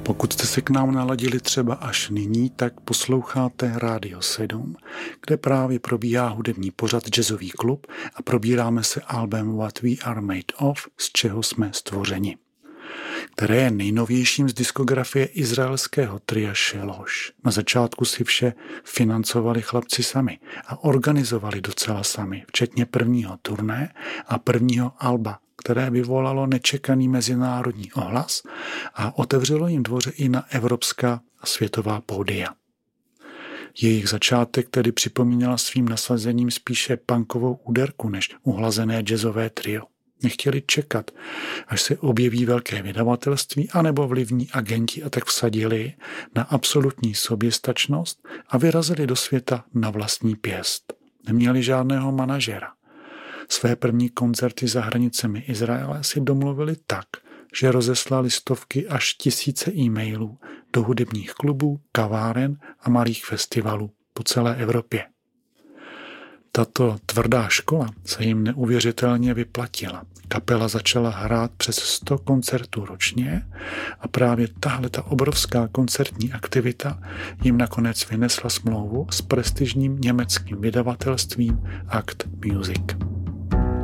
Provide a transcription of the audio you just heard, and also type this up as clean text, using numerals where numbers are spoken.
Pokud jste se k nám naladili třeba až nyní, tak posloucháte Rádio 7, kde právě probíhá hudební pořad Jazzový klub a probíráme se album What We Are Made Of, z čeho jsme stvořeni, které je nejnovějším z diskografie izraelského tria Shelosh. Na začátku si vše financovali chlapci sami a organizovali docela sami, včetně prvního turné a prvního alba, které vyvolalo nečekaný mezinárodní ohlas a otevřelo jim dvoře i na evropská a světová pódia. Jejich začátek tedy připomínala svým nasazením spíše punkovou úderku než uhlazené jazzové trio. Nechtěli čekat, až se objeví velké vydavatelství anebo vlivní agenti a tak vsadili na absolutní soběstačnost a vyrazili do světa na vlastní pěst. Neměli žádného manažera. Své první koncerty za hranicemi Izraele si domluvili tak, že rozeslali stovky až tisíce e-mailů do hudebních klubů, kaváren a malých festivalů po celé Evropě. Tato tvrdá škola se jim neuvěřitelně vyplatila. Kapela začala hrát přes 100 koncertů ročně a právě tahleta obrovská koncertní aktivita jim nakonec vynesla smlouvu s prestižním německým vydavatelstvím Act Music.